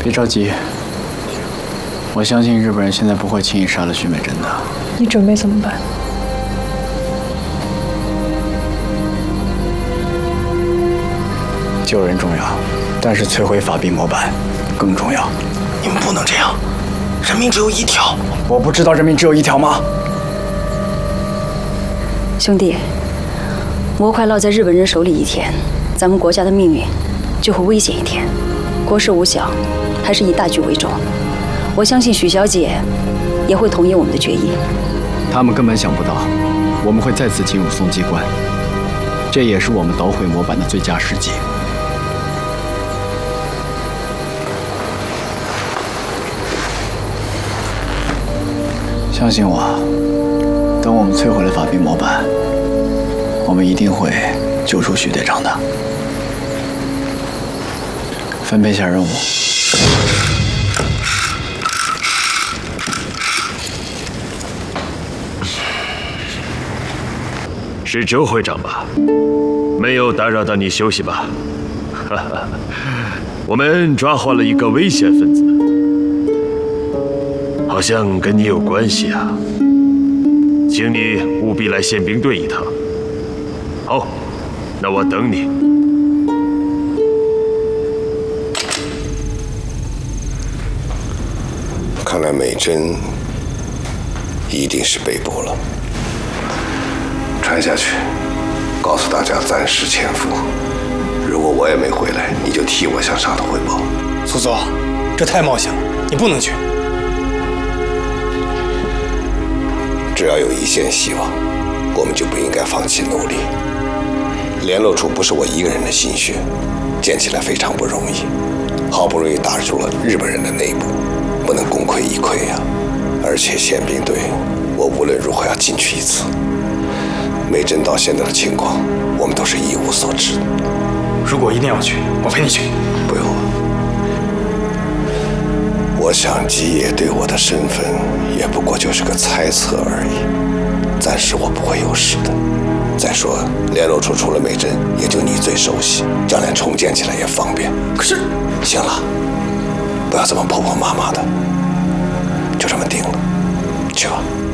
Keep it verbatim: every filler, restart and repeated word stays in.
别着急，我相信日本人现在不会轻易杀了徐美珍的。 你准备怎么办？ 救人重要，但是摧毁法币模板更重要。 你们不能这样，人命只有一条。 我不知道人命只有一条吗？ 兄弟，模块落在日本人手里一天，咱们国家的命运就会危险一天。国事无小，还是以大局为重。我相信许小姐也会同意我们的决议。 他们根本想不到，我们会再次进入松基关，这也是我们捣毁模板的最佳时机。相信我，等我们摧毁了法币模板，我们一定会救出许队长的。分配下任务。 是周会长吧？没有打扰到你休息吧？哈哈，我们抓获了一个危险分子，好像跟你有关系啊，请你务必来宪兵队一趟。好，那我等你。 看来美珍一定是被捕了。传下去，告诉大家暂时潜伏。如果我也没回来，你就替我向上头汇报。 苏总，这太冒险了，你不能去。 只要有一线希望，我们就不应该放弃努力。联络处不是我一个人的心血，建起来非常不容易，好不容易打入了日本人的内部，不能功亏一篑呀。而且宪兵队，我无论如何要进去一次。美珍到现在的情况，我们都是一无所知的。 如果一定要去，我陪你去。 不用了。我想吉野对我的身份也不过就是个猜测而已，暂时我不会有事的。再说联络处除了美珍，也就你最熟悉，将来重建起来也方便。 可是， 行了，不要这么婆婆妈妈的，就这么定了，去吧。